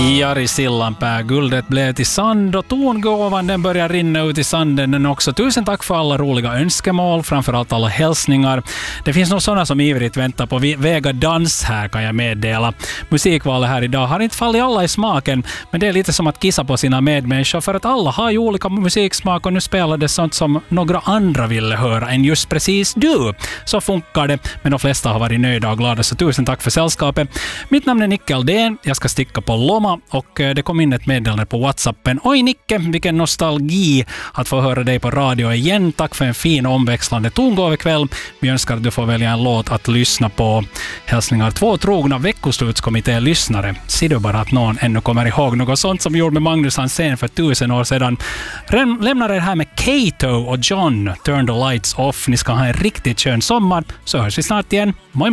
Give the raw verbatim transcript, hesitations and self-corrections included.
Jari Sillanpää, guldet blev till sand och tongåvan den börjar rinna ut i sanden den också. Tusen tack för alla roliga önskemål, framförallt alla hälsningar. Det finns nog sådana som ivrigt väntar på Vega Dans här, kan jag meddela. Musikvalet här idag har inte fallit alla i smaken, men det är lite som att kissa på sina medmänniskor för att alla har ju olika musiksmak och nu spelar det sånt som några andra ville höra än just precis du. Så funkar det, men de flesta har varit nöjda och glada, så tusen tack för sällskapet. Mitt namn är Nicke Aldén, jag ska sticka på Loma och det kom in ett meddelande på WhatsAppen. Oj Nicke, vilken nostalgi att få höra dig på radio igen. Tack för en fin omväxlande tongåvekväll. Vi önskar att du får välja en låt att lyssna på. Hälsningar två trogna veckoslutskommitté-lyssnare. Ser du bara att någon ännu kommer ihåg något sånt som gjorde med Magnus Hansen för tusen år sedan. Rem- lämnar er här med Kato och John. Turn the lights off. Ni ska ha en riktigt skön sommar, så hörs vi snart igen. Moi moi!